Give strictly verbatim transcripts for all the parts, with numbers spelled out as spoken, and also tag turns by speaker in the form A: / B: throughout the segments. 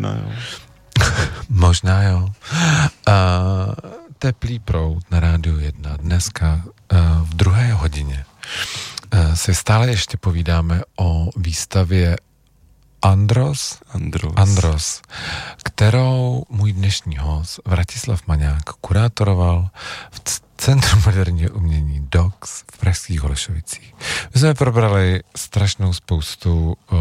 A: Možná jo.
B: Možná jo. Uh, Teplý proud na Rádiu jedna. Dneska uh, v druhé hodině uh, si stále ještě povídáme o výstavě Andros,
A: Andros.
B: Andros, kterou můj dnešní host Vratislav Maňák kurátoroval v Centru moderního umění D O X v pražských Holešovicích. My jsme probrali strašnou spoustu uh,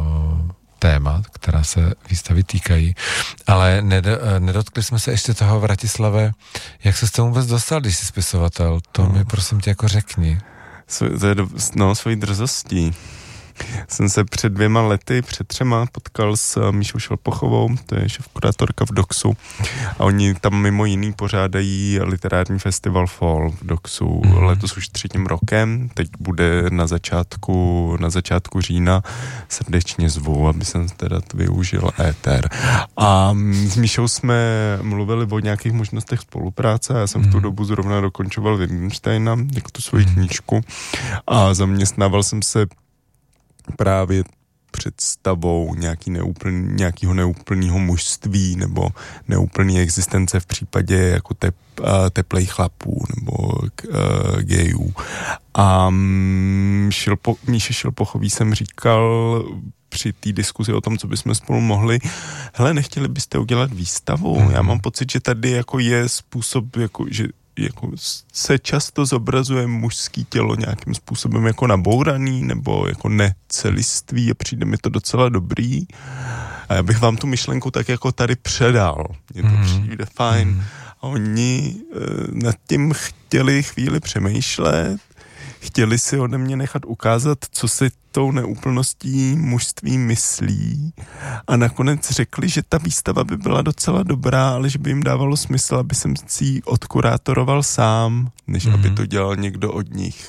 B: témat, která se výstavy týkají, ale ned, nedotkli jsme se ještě toho, Vratislave, jak se s tomu vůbec dostal, když jsi spisovatel, to no. mi prosím tě jako řekni.
A: To je, no, svojí drzostí. Jsem se před dvěma lety, před třema potkal s Míšou Šelpochovou, to je šéfkurátorka v DOXu, a oni tam mimo jiný pořádají literární festival Fall v DOXu mm. letos už třetím rokem, teď bude na začátku, na začátku října, srdečně zvu, aby jsem teda využil éter. A s Míšou jsme mluvili o nějakých možnostech spolupráce, já jsem mm. v tu dobu zrovna dokončoval Wittgensteina, jako tu svoji mm. knížku, a zaměstnával jsem se právě představou nějaký neúplný, nějakého neúplného mužství nebo neúplné existence v případě jako tep, teplejch chlapů nebo uh, gejů. A um, Šilpo, Míše Šilpochový jsem říkal při té diskuzi o tom, co bychom spolu mohli, hele, nechtěli byste udělat výstavu? Mm. Já mám pocit, že tady jako je způsob, jako, že jako se často zobrazuje mužský tělo nějakým způsobem jako nabouraný nebo jako neceliství a přijde mi to docela dobrý. A já bych vám tu myšlenku tak jako tady předal. Mně to mm. přijde fajn. Mm. A oni e, nad tím chtěli chvíli přemýšlet, chtěli si ode mě nechat ukázat, co si tou neúplností mužství myslí, a nakonec řekli, že ta výstava by byla docela dobrá, ale že by jim dávalo smysl, aby jsem si ji odkurátoroval sám, než mm-hmm. aby to dělal někdo od nich.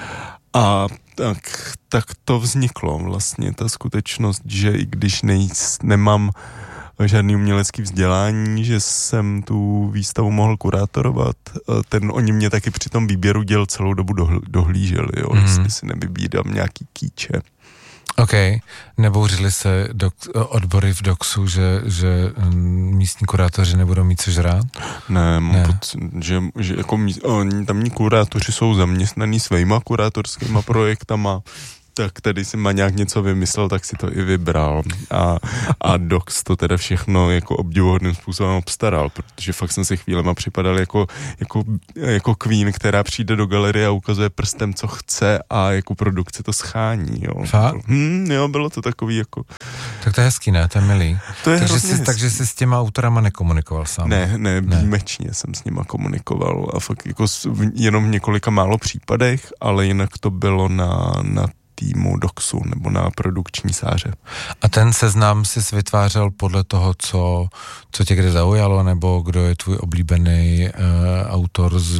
A: A tak, tak to vzniklo vlastně, ta skutečnost, že i když nejs, nemám žádný umělecký vzdělání, že jsem tu výstavu mohl kurátorovat. Ten, oni mě taky při tom výběru děl celou dobu dohl, dohlíželi, jo, mm. jestli si nevybídám nějaký kýče.
B: OK. Nebouřili se dok, odbory v DOXu, že, že místní kurátoři nebudou mít co žrát?
A: Ne, mám ne. pocit, že, že jako mí, oni tamní kurátoři jsou zaměstnaní svýma kurátorskýma projektama, tak tady si Maňák něco vymyslel, tak si to i vybral. A, a DOX to teda všechno jako obdivuhodným způsobem obstaral, protože fakt jsem si chvílema připadal jako, jako, jako queen, která přijde do galerie a ukazuje prstem, co chce, a jako produkce to schání. Jo.
B: Fakt?
A: Hmm, jo, bylo to takový jako...
B: Tak to je hezký, ne? To je milý.
A: To je
B: takže, jsi, takže jsi s těma autorama nekomunikoval sám?
A: Ne, ne, výjimečně ne. jsem s nima komunikoval a fakt jako jenom v několika málo případech, ale jinak to bylo na, na týmu DOXu nebo na produkční sáře.
B: A ten seznam jsi vytvářel podle toho, co, co tě kde zaujalo, nebo kdo je tvůj oblíbený uh, autor z,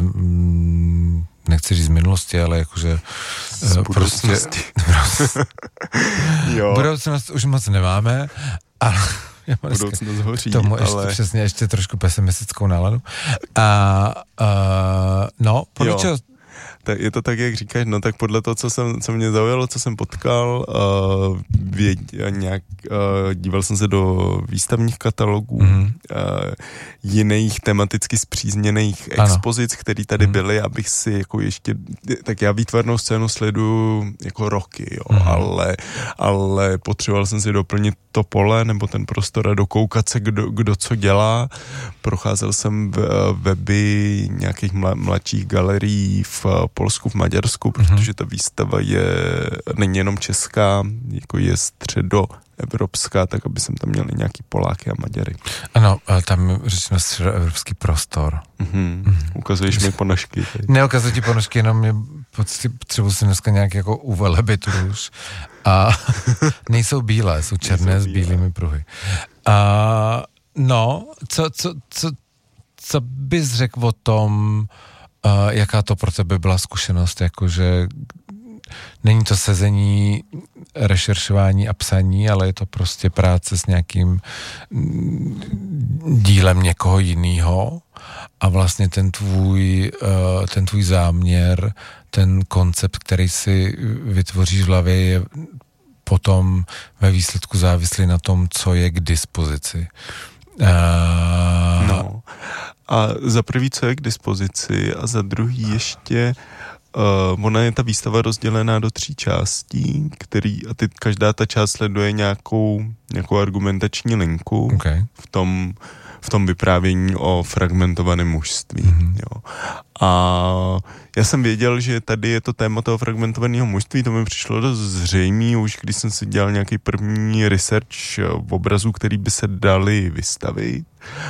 B: mm, nechci říct z minulosti, ale jakože
A: z uh, budoucnosti.
B: Prostě, jo. Budoucnost už moc nemáme, ale
A: budoucnost hoří,
B: tomu
A: ale...
B: ještě přesně ještě trošku pesimistickou náladu. A uh, no, podle čeho...
A: Tak je to tak, jak říkáš, no tak podle toho, co, jsem, co mě zaujalo, co jsem potkal, uh, věd, nějak, uh, díval jsem se do výstavních katalogů, mm-hmm. uh, jiných tematicky spřízněných expozic, které tady mm-hmm. byly, abych si jako ještě, tak já výtvarnou scénu sleduju jako roky, jo, mm-hmm. ale, ale potřeboval jsem si doplnit to pole nebo ten prostor a dokoukat se, kdo, kdo co dělá. Procházel jsem v, weby nějakých mla, mladších galerií v Polsku, v Maďarsku, protože mm-hmm. ta výstava je, není jenom česká, jako je středoevropská, tak aby jsem tam měl i nějaký Poláky a Maďary.
B: Ano, ale tam řečíme středoevropský prostor.
A: Mm-hmm. Mm-hmm. Ukazuješ mi ponožky.
B: Neukazuji ti ponožky, jenom mě potřebuji si dneska nějak jako uvelebit už. A nejsou bílé, jsou černé nejsou s bílými pruhy. A no, co, co, co, co bys řekl o tom, Uh, jaká to pro tebe byla zkušenost, jakože není to sezení, rešeršování a psaní, ale je to prostě práce s nějakým dílem někoho jiného a vlastně ten tvůj, uh, ten tvůj záměr, ten koncept, který si vytvoříš v hlavě, je potom ve výsledku závislí na tom, co je k dispozici. Uh...
A: No. A za prvý, co je k dispozici, a za druhý ještě uh, ona je ta výstava rozdělená do tří částí, který, a ty, každá ta část sleduje nějakou, nějakou argumentační linku
B: okay.
A: v tom v tom vyprávění o fragmentovaném mužství.
B: Mm-hmm.
A: Jo. A já jsem věděl, že tady je to téma toho fragmentovaného mužství, to mi přišlo dost zřejmé, už když jsem si dělal nějaký první research obrazů, který by se dali vystavit,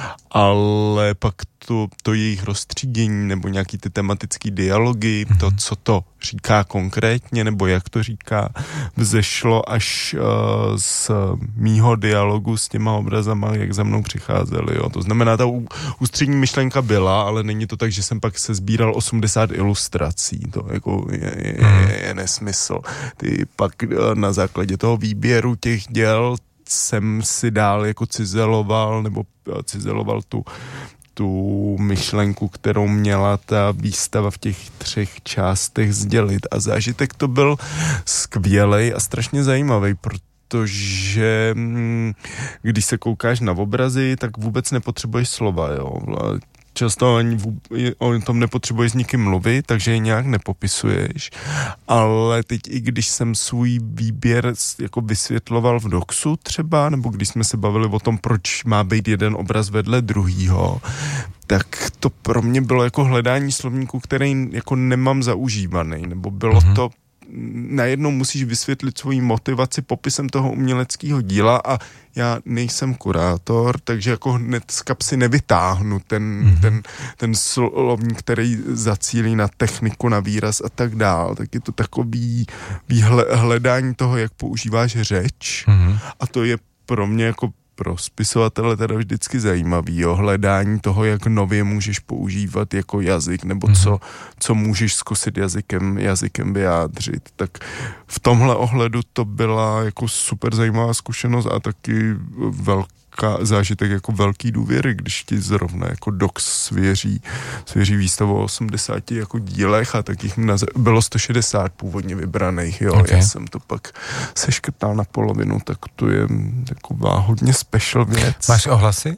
A: ale pak to, to jejich rozstřídění nebo nějaký ty tematický dialogy, mm-hmm. to, co to říká konkrétně, nebo jak to říká, vzešlo až uh, z mýho dialogu s těma obrazama, jak za mnou přicházeli. Jo. To znamená, ta ústřední myšlenka byla, ale není to tak, že jsem pak se sbíral osmdesát ilustrací. To jako je, je, je, je nesmysl. Ty pak na základě toho výběru těch děl jsem si dál jako cizeloval, nebo cizeloval tu tu myšlenku, kterou měla ta výstava v těch třech částech sdělit. A zážitek to byl skvělej a strašně zajímavý, protože když se koukáš na obrazy, tak vůbec nepotřebuješ slova, jo. Často ani o tom nepotřebuješ s nikým mluvit, takže je nějak nepopisuješ. Ale teď i když jsem svůj výběr jako vysvětloval v Doxu třeba, nebo když jsme se bavili o tom, proč má být jeden obraz vedle druhýho, tak to pro mě bylo jako hledání slovníku, který jako nemám zaužívaný, nebo bylo mm-hmm. to najednou musíš vysvětlit svoji motivaci popisem toho uměleckého díla a já nejsem kurátor, takže jako hned z kapsy nevytáhnu ten, mm-hmm. ten, ten slovník, který zacílí na techniku, na výraz a tak dál. Tak je to takový hledání toho, jak používáš řeč mm-hmm. a to je pro mě jako pro spisovatele teda vždycky zajímavý, jo, hledání toho, jak nově můžeš používat jako jazyk, nebo mm-hmm. co, co můžeš zkusit jazykem, jazykem vyjádřit. Tak v tomhle ohledu to byla jako super zajímavá zkušenost a taky velká zážitek jako velký důvěry, když ti zrovna jako Dox svěří, svěří výstavu o osmdesáti jako dílech a tak jich bylo sto šedesát původně vybraných, jo, okay. Já jsem to pak seškrtal na polovinu, tak to je taková hodně special věc.
B: Máš ohlasy?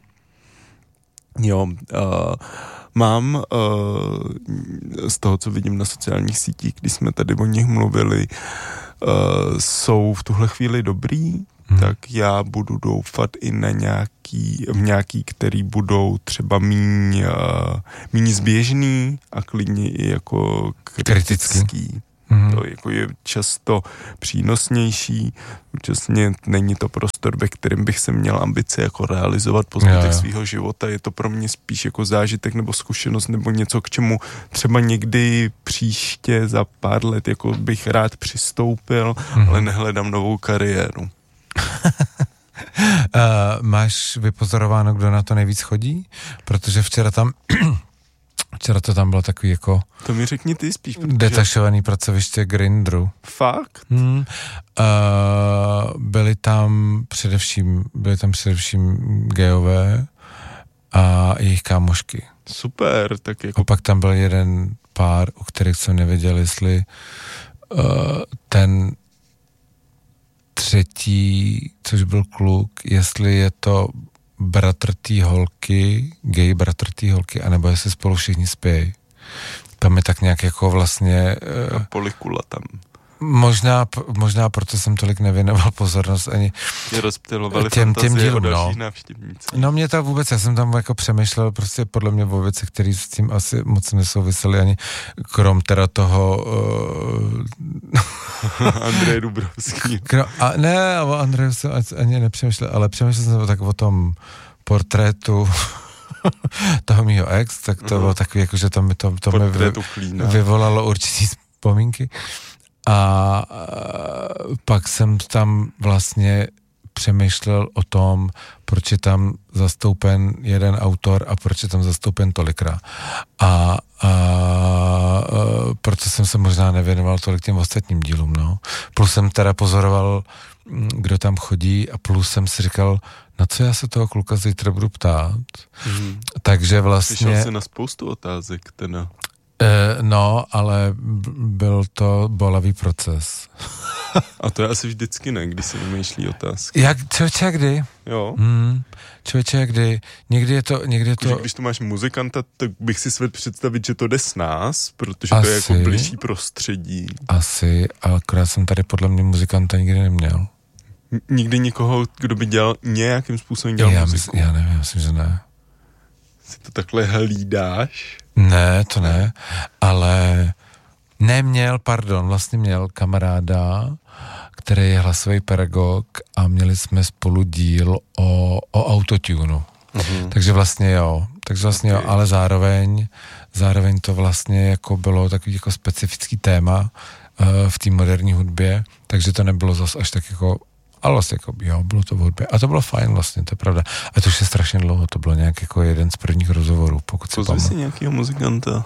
A: Jo, uh, mám uh, z toho, co vidím na sociálních sítích, když jsme tady o nich mluvili, uh, jsou v tuhle chvíli dobrý, Hmm. tak já budu doufat i na nějaký, v nějaký, který budou třeba míň, uh, míň zběžný a klidně i jako kritický. kritický. Hmm. To jako je často přínosnější, účastně není to prostor, ve kterém bych se měl ambice jako realizovat po zbytek svýho života, je to pro mě spíš jako zážitek nebo zkušenost nebo něco, k čemu třeba někdy příště za pár let jako bych rád přistoupil, hmm. ale nehledám novou kariéru.
B: uh, máš vypozorováno, kdo na to nejvíc chodí? Protože včera tam včera to tam bylo takový jako
A: to mi řekni ty spíš, protože...
B: detašovaný pracoviště Grindru.
A: Fakt?
B: Hmm. Uh, byli tam především byli tam především gejové a jejich kámošky.
A: Super, tak jako...
B: A pak tam byl jeden pár, u kterých jsem nevěděl, jestli uh, ten třetí, což byl kluk, jestli je to bratr té holky, gay bratr té holky, anebo jestli spolu všichni spějí. Tam je tak nějak jako vlastně...
A: A polikula tam.
B: Možná, možná proto jsem tolik nevěnoval pozornost ani těm, těm dílům, no. No mě to vůbec, já jsem tam jako přemýšlel prostě podle mě o věci, které s tím asi moc nesouvisely ani krom teda toho
A: uh... Andrej Dubrovský.
B: Krom, a ne, o Andreju jsem ani nepřemýšlel, ale přemýšlel jsem tak o tom portrétu toho mýho ex, tak to uh-huh. bylo takový, jako, že to mi, to, to mi vy, vyvolalo určitý vzpomínky. A pak jsem tam vlastně přemýšlel o tom, proč je tam zastoupen jeden autor a proč je tam zastoupen tolikrát. A, a, a proto jsem se možná nevěnoval tolik těm ostatním dílům, no. Plus jsem teda pozoroval, kdo tam chodí a plus jsem si říkal, na co já se toho kluka zítra budu ptát. Mm. Takže vlastně...
A: Slyšel jsi na spoustu otázek, teda.
B: E, no, ale byl to bolavý proces.
A: A to je asi vždycky ne, když se vymýšlí otázky.
B: Jak, člověče, kdy?
A: Jo.
B: Hmm, člověče, kdy? Někdy je to, někdy je to...
A: Jako, když tu máš muzikanta, tak bych si svět představit, že to jde s nás, protože
B: asi,
A: to je jako bližší prostředí.
B: Asi, ale akorát jsem tady podle mě muzikanta nikdy neměl.
A: N- nikdy nikoho, kdo by dělal nějakým způsobem dělal
B: já
A: muziku?
B: Mysl, já nevím, myslím, že ne.
A: Si to takhle hlídáš?
B: Ne, to ne, ale neměl, pardon, vlastně měl kamaráda, který je hlasový pedagog a měli jsme spolu díl o, o autotunu. Uh-huh. Takže vlastně jo, takže vlastně okay. jo, ale zároveň, zároveň to vlastně jako bylo takový jako specifický téma uh, v té moderní hudbě, takže to nebylo zas až tak jako, ale vlastně jako, jo, bylo to v hudbě. A to bylo fajn vlastně, to je pravda. A to už je strašně dlouho, to bylo nějak jako jeden z prvních rozhovorů, pokud si pamatuju.
A: Pozvi si nějakýho muzikanta.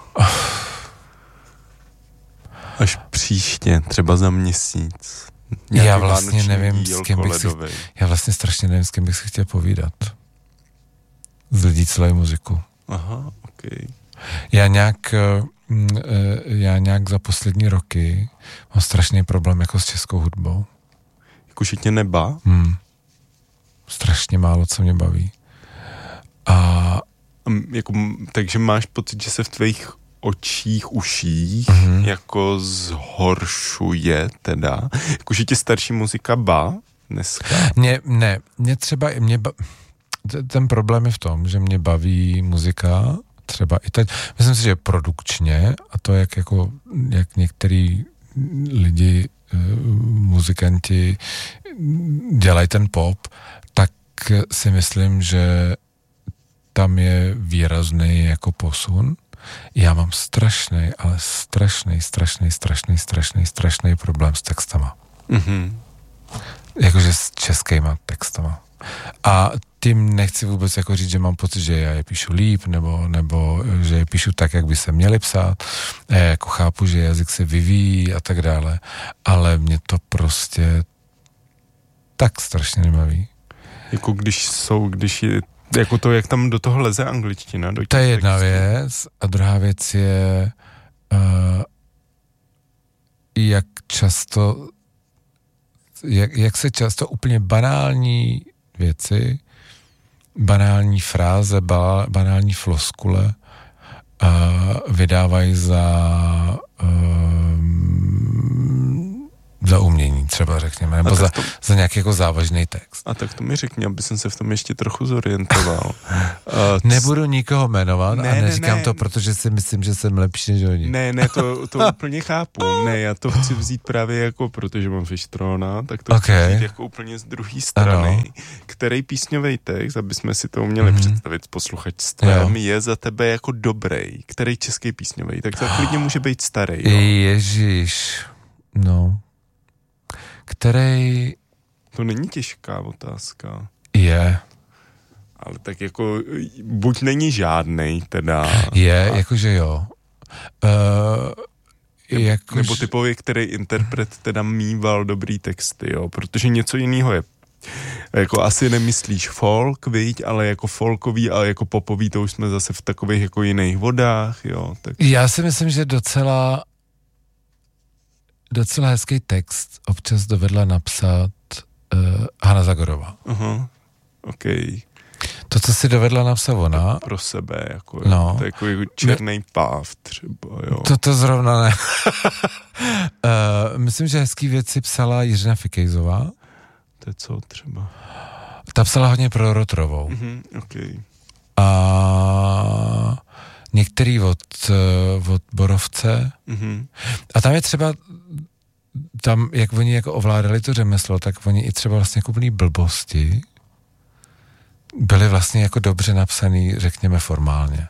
A: Až příště, třeba za měsíc. Nějaký
B: já vlastně nevím, s kým bych si, já vlastně strašně nevím, s kým bych si chtěl povídat. Z lidí celou muziku.
A: Aha, okej. Okay.
B: Já nějak, já nějak za poslední roky mám strašný problém jako s českou hudbou.
A: Jako, že tě nebá?
B: Hmm. Strašně málo, co mě baví. A...
A: Jako, takže máš pocit, že se v tvých očích, uších mm-hmm. jako zhoršuje teda? Jako, že tě starší muzika bá dneska?
B: Mě, ne, mě třeba, mě ba... ten problém je v tom, že mě baví muzika, třeba i teď, myslím si, že produkčně, a to jak jako, jak některý lidi, muzikanti dělají ten pop, tak si myslím, že tam je výrazný jako posun. Já mám strašný, ale strašný, strašný, strašný, strašný, strašný problém s textama. Mm-hmm. Jakože s českýma textama. A tím nechci vůbec jako říct, že mám pocit, že já je píšu líp, nebo, nebo že je píšu tak, jak by se měli psát. Já jako chápu, že jazyk se vyvíjí a tak dále, ale mě to prostě tak strašně nebaví.
A: Jako když jsou, když je, jako to, jak tam do toho leze angličtina. Do
B: to je jedna textů. Věc a druhá věc je uh, jak často jak, jak se často úplně banální věci, banální fráze, ba, banální floskule uh, vydávají za uh, za umění, třeba řekněme, nebo za, to, za nějaký jako závažný text.
A: A tak to mi řekni, aby jsem se v tom ještě trochu zorientoval. uh,
B: Nebudu nikoho jmenovat
A: ne,
B: a neříkám
A: ne,
B: to, protože si myslím, že jsem lepší než oni.
A: Ne, ne, to, to úplně chápu. Ne, já to chci vzít právě jako, protože mám Fištrona, tak to okay. chci vzít jako úplně z druhé strany, ano. Který písňový text, aby jsme si to uměli mm-hmm. představit s posluchačstvem, je za tebe jako dobrý, který český písňový, tak to klidně může být starý. Jo?
B: Ježíš, no... Který...
A: To není těžká otázka.
B: Je.
A: Ale tak jako, buď není žádnej teda.
B: Je, a... jakože jo. Uh,
A: nebo,
B: jakož...
A: nebo typově, který interpret teda mýval dobrý texty, jo. Protože něco jiného je. Jako asi nemyslíš folk, viď, ale jako folkový a jako popový, to už jsme zase v takových jako jiných vodách, jo. Tak...
B: Já si myslím, že docela docela hezký text občas dovedla napsat uh, Hana Zagorová.
A: Aha, okej. Okay.
B: To, co si dovedla napsat ona...
A: Pro sebe, jako,
B: no,
A: to je jako černý páv třeba, jo.
B: To, to zrovna ne. uh, myslím, že hezký věci psala Jiřina Fikejzová.
A: To je co třeba?
B: Ta psala hodně pro Rotrovou.
A: Mhm, okej. Okay.
B: A... některý od, od Borovce. Mm-hmm. A tam je třeba, tam, jak oni jako ovládali to řemeslo, tak oni i třeba vlastně jako úplný blbosti byly vlastně jako dobře napsaný, řekněme formálně.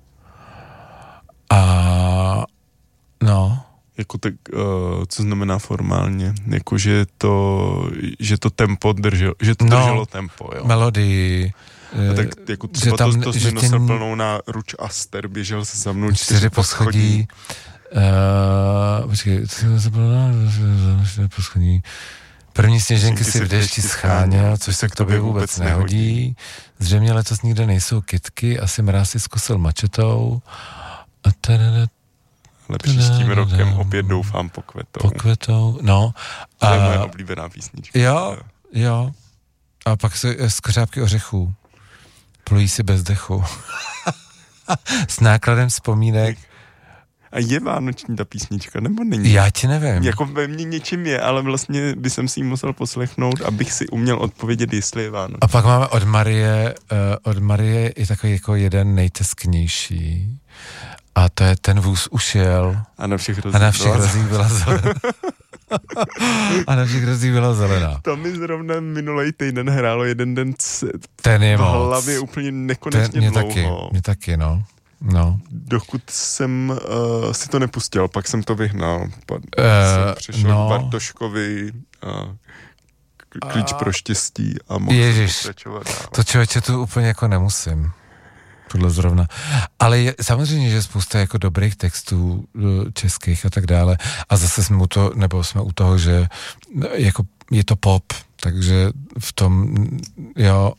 B: A no.
A: Jako tak, uh, co znamená formálně? Jako, že to, že to tempo drželo, že to no, drželo tempo, jo.
B: Melodii.
A: A tak jako třeba tam, to, to jsi nosil tě... plnou na ruč Aster, běžel se za mnou čtyři, čtyři poschodí.
B: Uh, počkej, čtyři poschodí. První sněženky si v dešti scháněl, což se k tobě vůbec nehodí. Zřejmě letos nikde nejsou kytky, asi mráz si zkusil mačetou. A tada,
A: ale příštím rokem opět doufám pokvetou.
B: Pokvetou, no.
A: To je moje oblíbená písnička.
B: Jo, jo. A pak se Skořápky ořechů. Plují si bez dechu. S nákladem vzpomínek.
A: A je vánoční ta písnička, nebo není?
B: Já ti nevím.
A: Jako ve mně něčím je, ale vlastně by jsem si ji musel poslechnout, abych si uměl odpovědět, jestli je vánoční.
B: A pak máme od Marie, uh, od Marie i takový jako jeden nejtesknější. A to je Ten vůz už jel.
A: A na všech
B: rozích, a na všech rozích byla zelená. A na všech rozích byla zelená.
A: To mi zrovna minulej týden hrálo jeden den c-
B: ten je
A: v
B: moc.
A: hlavě úplně nekonečně
B: ten, mě
A: dlouho.
B: Taky, mě taky, no. No.
A: Dokud jsem uh, si to nepustil, pak jsem to vyhnal. Pa, uh, jsem přešel no. k Bartoškovi a Klíč a... pro štěstí a mohl
B: Ježiš,
A: pokračovat dál.
B: To člověče tu úplně jako nemusím. Tohle zrovna. Ale je, samozřejmě, že spousta jako dobrých textů českých a tak dále. A zase jsme u toho, nebo jsme u toho, že jako je to pop, takže v tom, jo,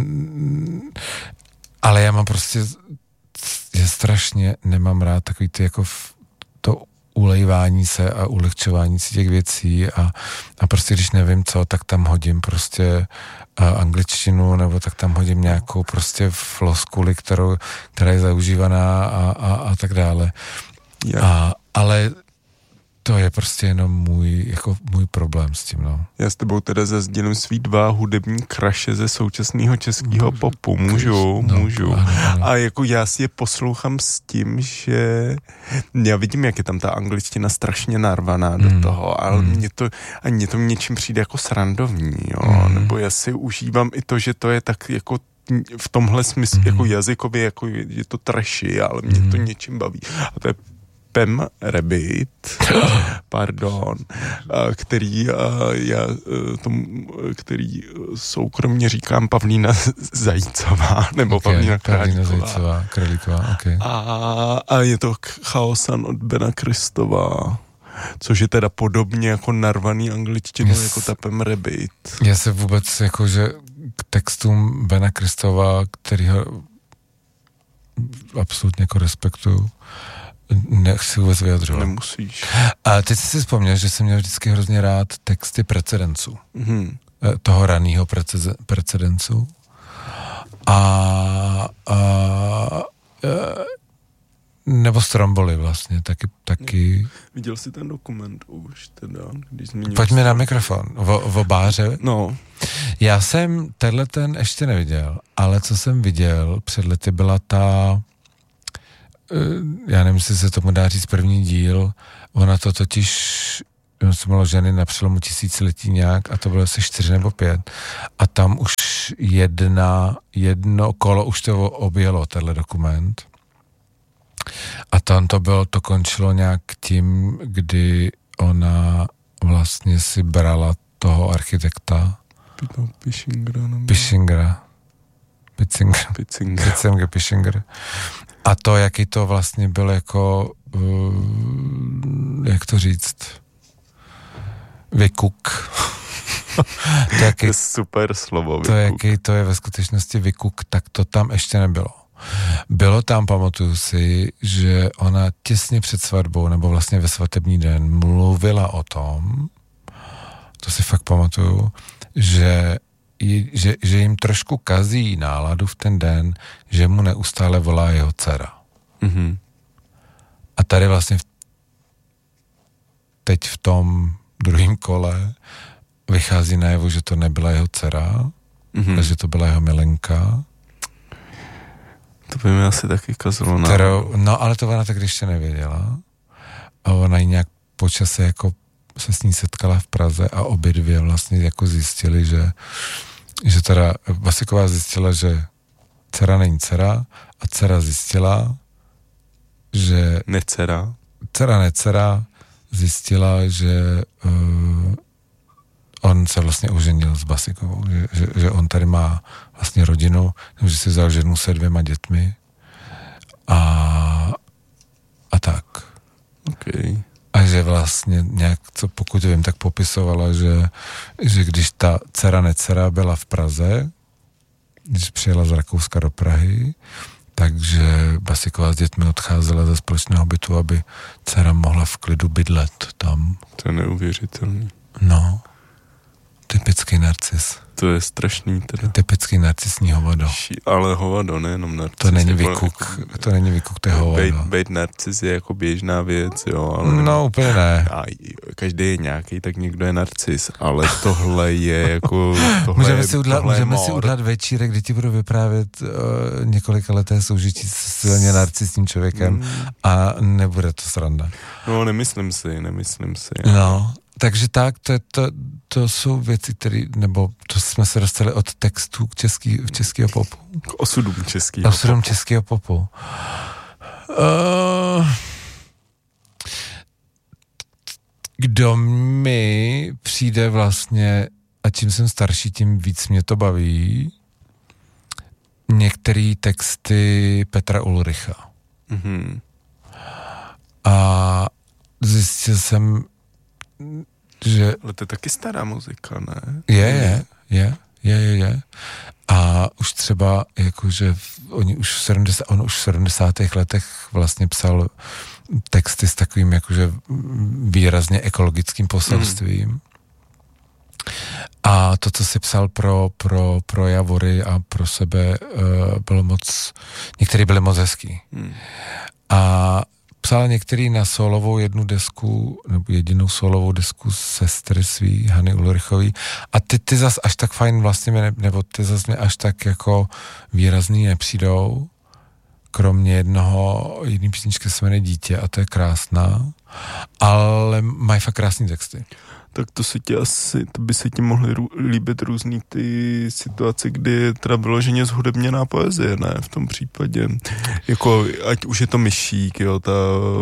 B: ale já mám prostě, já strašně nemám rád takový ty jako to ulejvání se a ulehčování si těch věcí a, a prostě když nevím co, tak tam hodím prostě a angličtinu, nebo tak tam hodím nějakou prostě floskuli, kterou, která je zaužívaná a, a, a tak dále. Yeah. A, ale to je prostě jenom můj, jako můj problém s tím, no.
A: Já s tebou teda zazdílím svý dva hudební kraše ze současného českého popu. Můžu, no, můžu. Ano, ano. A jako já si je poslouchám s tím, že já vidím, jak je tam ta angličtina strašně narvaná mm. do toho, ale mm. mě to, a mně to něčím přijde jako srandovní, jo. Mm. Nebo já si užívám i to, že to je tak jako v tomhle smyslu, mm. jako jazykově, jako je to trashy, ale mě mm. to něčím baví. A to je Pem Rabbit, pardon, který já tomu, který soukromně říkám Pavlína Zajícová, nebo okay, Pavlína Králíková.
B: Králíková okay.
A: a, a je to Chaosan od Bena Kristova, což je teda podobně jako narvaný angličtinou, yes. jako ta Pem Rabbit.
B: Já se vůbec jakože k textům Bena Kristova, kterýho absolutně jako respektuju, nechci vůbec vyjadřovat.
A: Nemusíš.
B: A teď jsi si vzpomněl, že jsem měl vždycky hrozně rád texty precedenců. Mm-hmm. Toho raného prece- precedencu. A, a, a nebo Stromboli vlastně, taky, taky.
A: Viděl jsi ten dokument už teda? Když zmiňuji
B: Pojďme na mikrofon. V, v báře.
A: No.
B: Já jsem tenhle ten ještě neviděl, ale co jsem viděl před lety byla ta, já nevím, jestli se tomu dá říct první díl, ona to totiž, se bylo ženy na přelomu tisíciletí nějak a to bylo asi čtyři nebo pět a tam už jedna, jedno kolo už to objelo, tenhle dokument. A tam to bylo, to končilo nějak tím, kdy ona vlastně si brala toho architekta.
A: Pichingera.
B: Pichingera. Pichingera.
A: Pichingera.
B: Pichingera. Pichingera. A to, jaký to vlastně byl jako, uh, jak to říct, vykuk.
A: to, jaký, to je super slovo, vykuk.
B: To, jaký to je ve skutečnosti vykuk, tak to tam ještě nebylo. Bylo tam, pamatuju si, že ona těsně před svatbou, nebo vlastně ve svatební den, mluvila o tom, to si fakt pamatuju, že, že, že jim trošku kazí náladu v ten den, že mu neustále volá jeho dcera. Mm-hmm. A tady vlastně v, teď v tom druhém kole vychází najevo, že to nebyla jeho dcera, mm-hmm. ale že to byla jeho milenka.
A: To by mi asi taky kazilo na...
B: Kterou, no, ale to ona tak ještě nevěděla. A ona ji nějak po čase jako se s ní setkala v Praze a obě dvě vlastně jako zjistili, že, že teda Vasiková zjistila, že dcera není dcera a dcera zjistila, že...
A: Necera.
B: Dcera necera zjistila, že uh, on se vlastně oženil s Vasikovou, že, že, že on tady má vlastně rodinu, že si vzal ženu se dvěma dětmi a, a tak.
A: Okay.
B: A že vlastně nějak, co pokud vím, tak popisovala, že, že když ta dcera necera byla v Praze, když přijela z Rakouska do Prahy, takže Basiková s dětmi odcházela ze společného bytu, aby dcera mohla v klidu bydlet tam.
A: To je neuvěřitelný.
B: No, typický narcis.
A: To je strašný teda.
B: Typický narcisní hovado.
A: Ale hovado, nejenom narcis.
B: To není vykuk, to není vykuk, to je hovado.
A: Bejt, bejt narcis je jako běžná věc, jo. Ale
B: no, úplně ne.
A: A každý je nějaký, tak někdo je narcis, ale tohle je jako... Tohle
B: můžeme
A: je,
B: si udělat,
A: tohle
B: můžeme si udělat večírek, kdy ti budu vyprávět uh, několika leté soužití s silně narcisním člověkem mm. a nebude to sranda.
A: No, nemyslím si, nemyslím si.
B: No, takže tak, to, to, to jsou věci, které, nebo to jsme se dostali od textů k český, v českého popu.
A: K osudům českého
B: popu. Osudům českého popu. Uh, kdo mi přijde vlastně, a čím jsem starší, tím víc mě to baví, některé texty Petra Ulricha.
A: Mm-hmm.
B: A zjistil jsem, že...
A: Ale to je taky stará muzika, ne?
B: Je, je, je, je, je, je. A už třeba, jakože oni už v sedmdesátých, on už v sedmdesátých letech vlastně psal texty s takovým jakože výrazně ekologickým poselstvím. Mm. A to, co si psal pro, pro, pro Javory a pro sebe, bylo moc, některý byly moc hezký. Mm. A psal některý na solovou jednu desku, nebo jedinou solovou desku sestry svý, Hany Ulrichový. A ty, ty zas až tak fajn vlastně, mě, nebo ty zas mě až tak jako výrazný nepřijdou, kromě jednoho, jedný písničky se jmenuje Dítě a to je krásná, ale mají fakt krásný texty.
A: Tak to se ti asi, to by se ti mohly rů, líbit různý ty situace, kdy je teda vyloženě zhudebněná poezie, ne, v tom případě. Jako, ať už je to Myšík, jo, ta...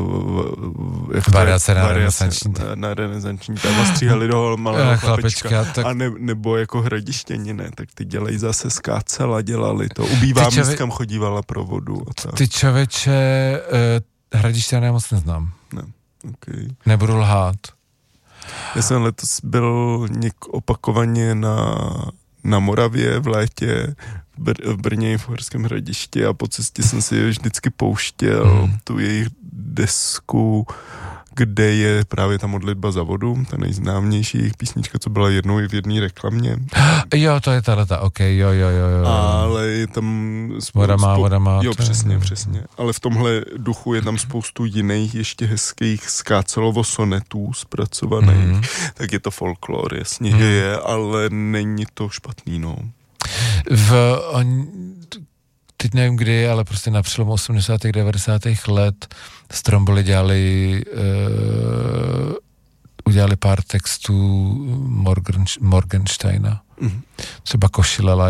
B: Variace na renesanční.
A: Na, na renesanční, tam stříhali do malého chlapečka. Tak... A ne, nebo jako Hradištěni, ne, tak ty dělají zase skácela, dělali to. Ubývá míst, čove... kam chodívala pro vodu. A tak.
B: Ty člověče, uh, Hradištěny já moc neznám.
A: Ne, okej. Okay.
B: Nebudu lhát.
A: Já jsem letos byl něk opakovaně na, na Moravě v létě, v, Br- v Brně v Uherském Hradišti a po cestě jsem si vždycky pouštěl mm. tu jejich desku, kde je právě ta modlitba za vodu, ta nejznámější jejich písnička, co byla jednou i v jedné reklamě.
B: Jo, to je tato, ok, jo, jo, jo, jo.
A: Ale je tam... Spoustu,
B: voda má, voda má.
A: Jo, přesně, přesně. Ale v tomhle duchu je tam spoustu jiných ještě hezkých skácelovo sonetů zpracovaných. Mm. Tak je to folklor, jasně, mm. že je, ale není to špatný, no.
B: V... On, teď nevím kdy, ale prostě na přelomu osmdesátých devadesátých let Stromboli dělali uh, udělali pár textů Morgen, Morgensteina. Mm. Třeba Košilela